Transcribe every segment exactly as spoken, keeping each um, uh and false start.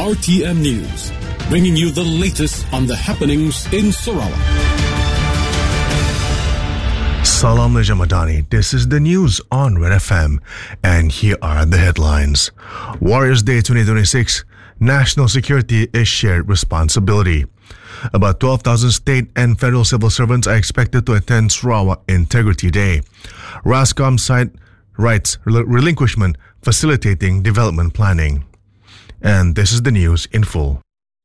R T M News, bringing you the latest on the happenings in Sarawak. Salam Malaysia Madani. This is the news on Red F M, and here are the headlines. Warriors Day twenty twenty-six, National Security is Shared Responsibility. About twelve thousand state and federal civil servants are expected to attend Sarawak Integrity Day. RASCOM site rights rel- relinquishment facilitating development planning. And this is the news in full.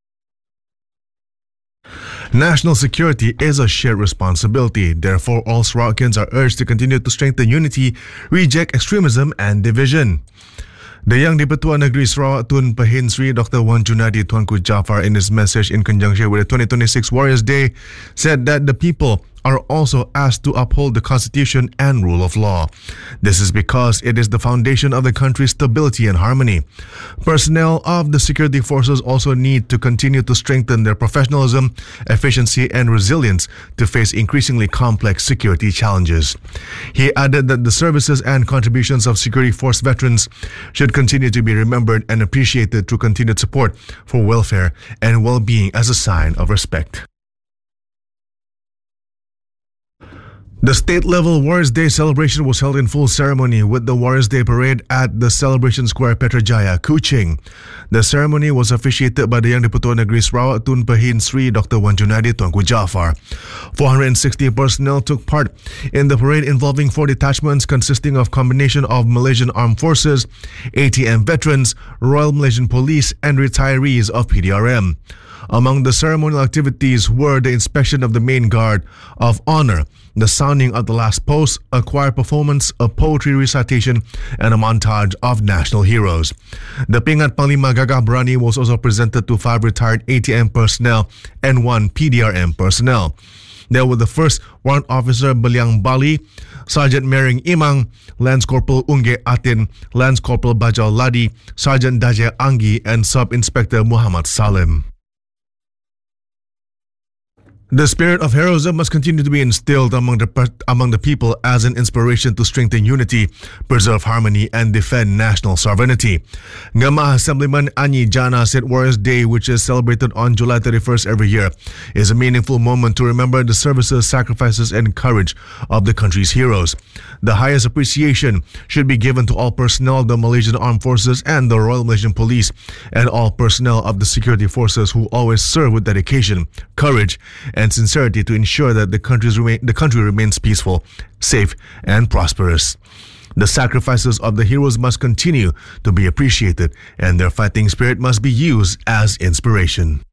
National security is a shared responsibility. Therefore, all Sarawakians are urged to continue to strengthen unity, reject extremism and division. The Yang di-Pertua Negeri Sarawak Tun Pehin Sri Doctor Wan Junadi Tuanku Jaafar, in his message in conjunction with the twenty twenty-six Warriors Day, said that the people are also asked to uphold the Constitution and rule of law. This is because it is the foundation of the country's stability and harmony. Personnel of the security forces also need to continue to strengthen their professionalism, efficiency, and resilience to face increasingly complex security challenges. He added that the services and contributions of security force veterans should continue to be remembered and appreciated through continued support for welfare and well-being as a sign of respect. The state-level Warriors Day celebration was held in full ceremony with the Warriors Day parade at the Celebration Square, Petrajaya, Kuching. The ceremony was officiated by the Yang di-Pertua Negeri Sarawak Tun Pehin Sri Doctor Wan Junadi Tuanku Jaafar. four hundred sixty personnel took part in the parade, involving four detachments consisting of combination of Malaysian Armed Forces, A T M veterans, Royal Malaysian Police, and retirees of P D R M. Among the ceremonial activities were the inspection of the main guard of honor, the sounding of the last post, a choir performance, a poetry recitation, and a montage of national heroes. The Pingat Panglima Gagah Berani was also presented to five retired A T M personnel and one P D R M personnel. There were the first Warrant Officer Beliang Bali, Sergeant Mering Imang, Lance Corporal Unge Atin, Lance Corporal Bajau Ladi, Sergeant Dajah Anggi, and Sub-Inspector Muhammad Salim. The spirit of heroism must continue to be instilled among the among the people as an inspiration to strengthen unity, preserve harmony, and defend national sovereignty. Ngamah Assemblyman Anyi Jana said Warriors Day, which is celebrated on July thirty-first every year, is a meaningful moment to remember the services, sacrifices, and courage of the country's heroes. The highest appreciation should be given to all personnel of the Malaysian Armed Forces and the Royal Malaysian Police, and all personnel of the security forces who always serve with dedication, courage, and and sincerity to ensure that the, country's remain, the country remains peaceful, safe, and prosperous. The sacrifices of the heroes must continue to be appreciated, and their fighting spirit must be used as inspiration.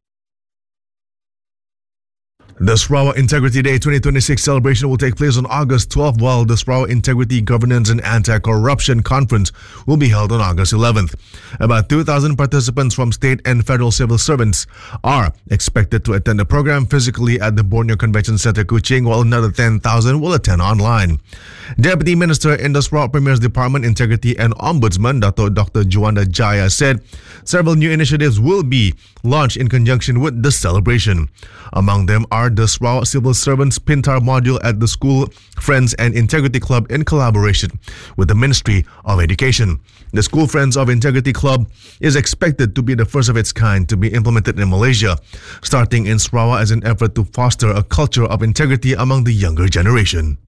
The Sarawak Integrity Day twenty twenty-six celebration will take place on August twelfth, while the Sarawak Integrity, Governance and Anti-Corruption Conference will be held on August eleventh. About two thousand participants from state and federal civil servants are expected to attend the program physically at the Borneo Convention Centre, Kuching, while another ten thousand will attend online. Deputy Minister in the Sarawak Premier's Department, Integrity and Ombudsman, Doctor Juanda Jaya, said several new initiatives will be launched in conjunction with the celebration. Among them are the Sarawak Civil Servants Pintar module at the School Friends and Integrity Club in collaboration with the Ministry of Education. The School Friends of Integrity Club is expected to be the first of its kind to be implemented in Malaysia, starting in Sarawak as an effort to foster a culture of integrity among the younger generation.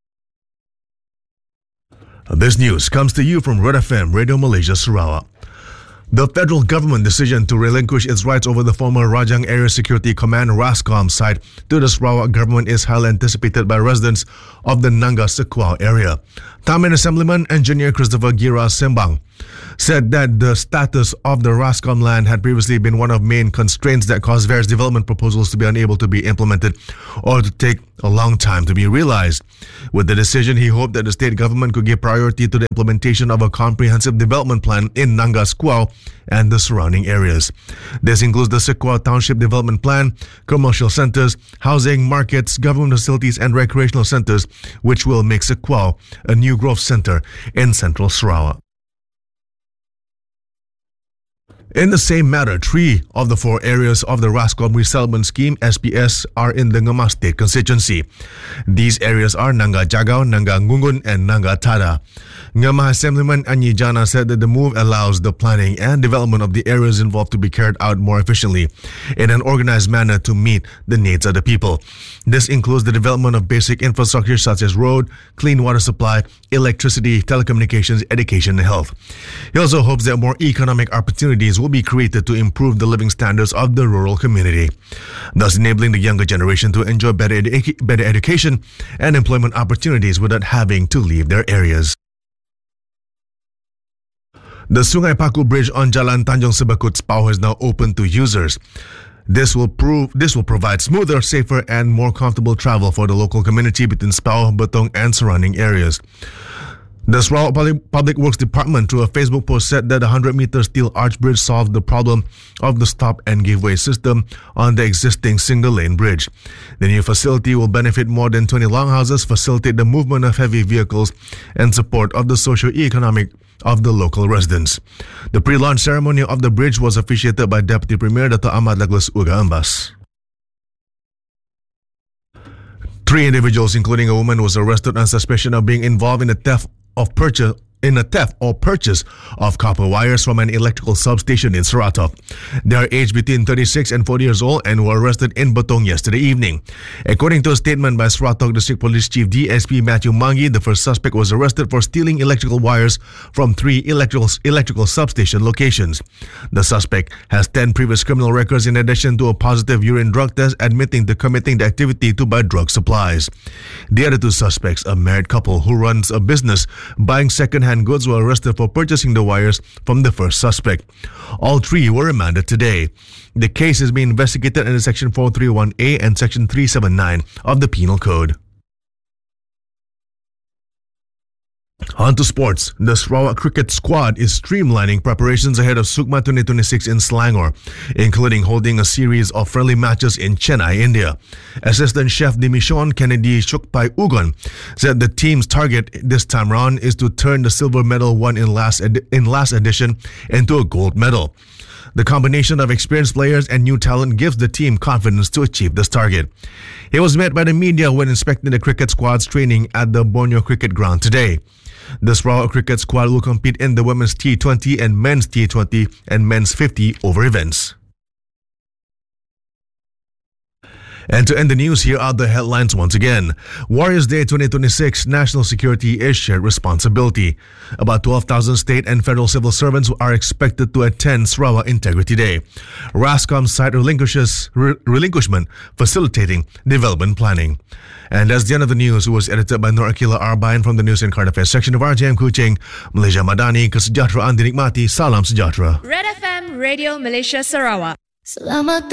This news comes to you from Red F M, Radio Malaysia, Sarawak. The federal government decision to relinquish its rights over the former Rajang Area Security Command RASCOM site to the Sarawak government is highly anticipated by residents of the Nanga Sequau area. Taman Assemblyman Engineer Christopher Gira Sembang said that the status of the RASCOM land had previously been one of main constraints that caused various development proposals to be unable to be implemented or to take a long time to be realized. With the decision, he hoped that the state government could give priority to the implementation of a comprehensive development plan in Nanga Sequau and the surrounding areas. This includes the Sequau Township Development Plan, commercial centers, housing, markets, government facilities, and recreational centers, which will make Sequau a new growth center in central Sarawak. In the same matter, three of the four areas of the RASCOM Resettlement Scheme S P S are in the Ngamah State constituency. These areas are Nanga Jagau, Nanga Ngungun, and Nanga Tada. Ngama Assemblyman Anyi Jana said that the move allows the planning and development of the areas involved to be carried out more efficiently in an organized manner to meet the needs of the people. This includes the development of basic infrastructure such as road, clean water supply, electricity, telecommunications, education, and health. He also hopes that more economic opportunities will be created to improve the living standards of the rural community, thus enabling the younger generation to enjoy better, edu- better education and employment opportunities without having to leave their areas. The Sungai Paku Bridge on Jalan Tanjung Sebakut Spau is now open to users. This will prove this will provide smoother, safer, and more comfortable travel for the local community between Spau, Betong, and surrounding areas. The Sarawak Public, Public Works Department, through a Facebook post, said that the one hundred meter steel arch bridge solved the problem of the stop and give way system on the existing single-lane bridge. The new facility will benefit more than twenty longhouses, facilitate the movement of heavy vehicles, and support of the socio-economic of the local residents. The pre-launch ceremony of the bridge was officiated by Deputy Premier Dato' Ahmad Douglas Uga Ambas. Three individuals, including a woman, was arrested on suspicion of being involved in a theft of purchase in a theft or purchase of copper wires from an electrical substation in Saratov. They are aged between thirty-six and forty years old and were arrested in Betong yesterday evening. According to a statement by Saratov District Police Chief D S P Matthew Mangi, the first suspect was arrested for stealing electrical wires from three electrical electrical substation locations. The suspect has ten previous criminal records in addition to a positive urine drug test admitting to committing the activity to buy drug supplies. The other two suspects, a married couple who runs a business buying second-hand goods, were arrested for purchasing the wires from the first suspect. All three were remanded today. The case is being investigated under Section four thirty-one A and Section three seventy-nine of the Penal Code. On to sports. The Sarawak cricket squad is streamlining preparations ahead of SUKMA twenty twenty-six in Selangor, including holding a series of friendly matches in Chennai, India. Assistant Chef Dimishon Kennedy Shukpai Ugon said the team's target this time round is to turn the silver medal won in last ed- in last edition into a gold medal. The combination of experienced players and new talent gives the team confidence to achieve this target. He was met by the media when inspecting the cricket squad's training at the Borneo Cricket Ground today. The Sarawak cricket squad will compete in the women's T twenty and men's T twenty and men's fifty over events. And to end the news, here are the headlines once again. Warriors Day twenty twenty-six, national security is shared responsibility. About twelve thousand state and federal civil servants are expected to attend Sarawak Integrity Day. RASCOM site relinquishes, re- relinquishment facilitating development planning. And that's the end of the news. It was edited by Nur Akila Arbain from the News and Current Affairs section of R J M Kuching. Malaysia Madani, kesejahteraan dinikmati. Salam sejahtera. Red F M Radio Malaysia Sarawak. Selamat